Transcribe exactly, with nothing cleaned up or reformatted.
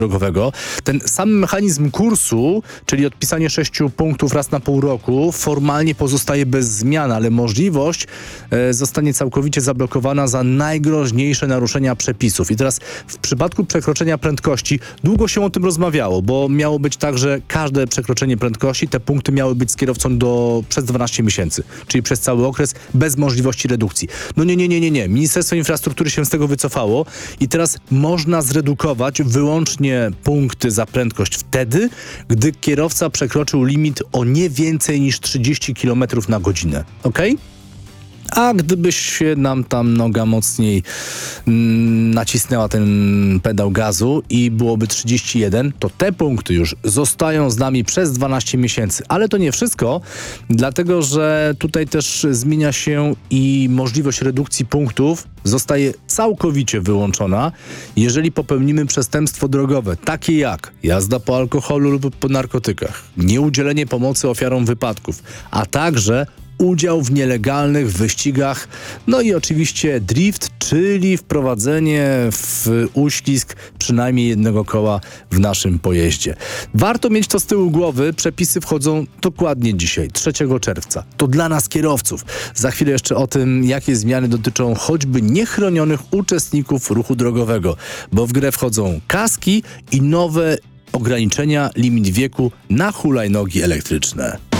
drogowego. Ten sam mechanizm kursu, czyli odpisanie sześciu punktów raz na pół roku, formalnie pozostaje bez zmian, ale możliwość e, zostanie całkowicie zablokowana za najgroźniejsze naruszenia przepisów. I teraz w przypadku przekroczenia prędkości długo się o tym rozmawiało, bo miało być tak, że każde przekroczenie prędkości, te punkty miały być z kierowcą do przez dwanaście miesięcy, czyli przez cały okres bez możliwości redukcji. No nie, nie, nie, nie, nie. Ministerstwo Infrastruktury się z tego wycofało i teraz można zredukować wyłącznie punkty za prędkość wtedy, gdy kierowca przekroczył limit o nie więcej niż trzydzieści kilometrów na godzinę. Okej? A gdybyś się nam tam noga mocniej mm, nacisnęła ten pedał gazu i byłoby trzydzieści jeden, to te punkty już zostają z nami przez dwanaście miesięcy. Ale to nie wszystko, dlatego że tutaj też zmienia się i możliwość redukcji punktów zostaje całkowicie wyłączona, jeżeli popełnimy przestępstwo drogowe, takie jak jazda po alkoholu lub po narkotykach, nieudzielenie pomocy ofiarom wypadków, a także udział w nielegalnych wyścigach, no i oczywiście drift, czyli wprowadzenie w uślizg przynajmniej jednego koła w naszym pojeździe. Warto mieć to z tyłu głowy, przepisy wchodzą dokładnie dzisiaj, trzeciego czerwca. To dla nas kierowców. Za chwilę jeszcze o tym, jakie zmiany dotyczą choćby niechronionych uczestników ruchu drogowego, bo w grę wchodzą kaski i nowe ograniczenia, limit wieku na hulajnogi elektryczne.